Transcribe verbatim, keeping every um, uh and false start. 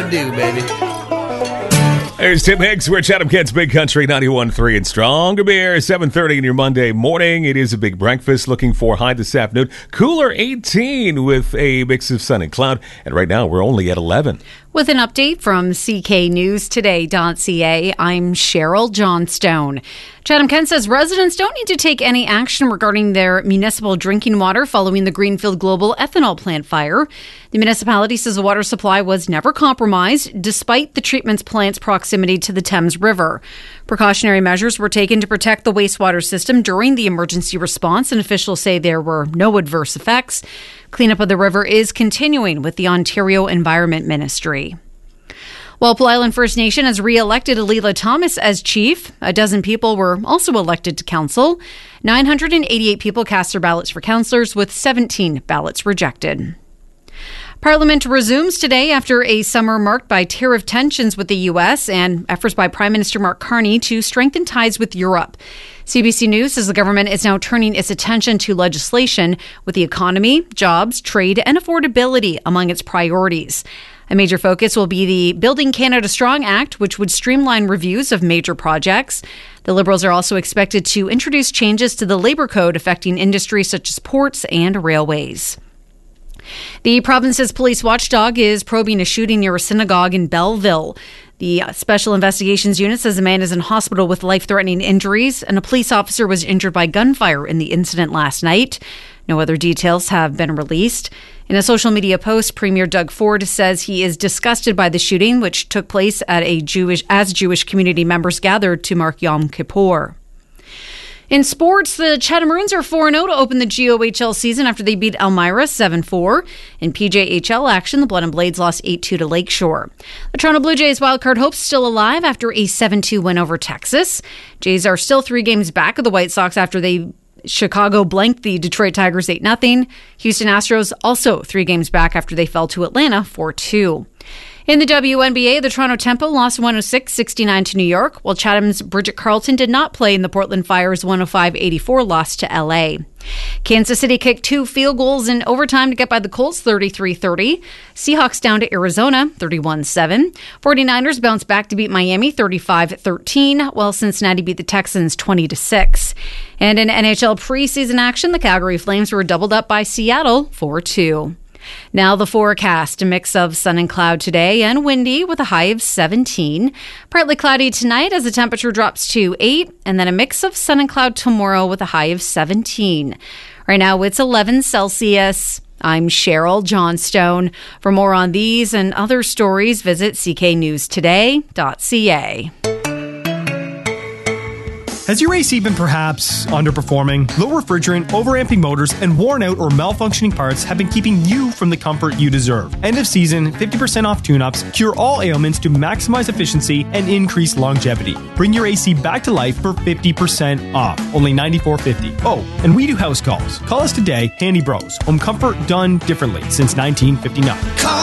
to do, baby. There's Tim Hicks. We're Chatham Kids Big Country ninety-one point three and Stronger Beer, seven thirty in your Monday morning. It is a big breakfast. Looking for high this afternoon. Cooler eighteen with a mix of sun and cloud. And right now we're only at eleven. With an update from C K News Today dot C A, I'm Cheryl Johnstone. Chatham-Kent says residents don't need to take any action regarding their municipal drinking water following the Greenfield Global ethanol plant fire. The municipality says the water supply was never compromised, despite the treatment plant's proximity to the Thames River. Precautionary measures were taken to protect the wastewater system during the emergency response, and officials say there were no adverse effects. Cleanup of the river is continuing with the Ontario Environment Ministry. Walpole Island First Nation has re-elected Alila Thomas as chief. A dozen people were also elected to council. nine hundred eighty-eight people cast their ballots for councillors, with seventeen ballots rejected. Parliament resumes today after a summer marked by tariff tensions with the U S and efforts by Prime Minister Mark Carney to strengthen ties with Europe. C B C News says the government is now turning its attention to legislation with the economy, jobs, trade, and affordability among its priorities. A major focus will be the Building Canada Strong Act, which would streamline reviews of major projects. The Liberals are also expected to introduce changes to the labour code affecting industries such as ports and railways. The province's police watchdog is probing a shooting near a synagogue in Belleville. The Special Investigations Unit says a man is in hospital with life-threatening injuries, and a police officer was injured by gunfire in the incident last night. No other details have been released. In a social media post, Premier Doug Ford says he is disgusted by the shooting, which took place at a Jewish as Jewish community members gathered to mark Yom Kippur. In sports, the Chatham Maroons are four and oh to open the G O H L season after they beat Elmira seven four. In P J H L action, the Blood and Blades lost eight two to Lakeshore. The Toronto Blue Jays wildcard hopes still alive after a seven two win over Texas. Jays are still three games back of the White Sox after they Chicago blanked the Detroit Tigers eight nothing. Houston Astros also three games back after they fell to Atlanta four two. In the W N B A, the Toronto Tempo lost one oh six sixty-nine to New York, while Chatham's Bridget Carlton did not play in the Portland Fire's one oh five eighty-four loss to L A. Kansas City kicked two field goals in overtime to get by the Colts thirty-three thirty. Seahawks down to Arizona thirty-one seven. 49ers bounced back to beat Miami thirty-five thirteen, while Cincinnati beat the Texans twenty to six. And in N H L preseason action, the Calgary Flames were doubled up by Seattle four two. Now the forecast, a mix of sun and cloud today and windy with a high of seventeen. Partly cloudy tonight as the temperature drops to eight, and then a mix of sun and cloud tomorrow with a high of seventeen. Right now it's eleven Celsius. I'm Cheryl Johnstone. For more on these and other stories, visit C K News Today dot C A. Has your A C been perhaps underperforming? Low refrigerant, overamping motors, and worn out or malfunctioning parts have been keeping you from the comfort you deserve. End of season, fifty percent off tune-ups, cure all ailments to maximize efficiency and increase longevity. Bring your A C back to life for fifty percent off, only ninety-four fifty. Oh, and we do house calls. Call us today, Handy Bros. Home comfort done differently since nineteen fifty-nine. Call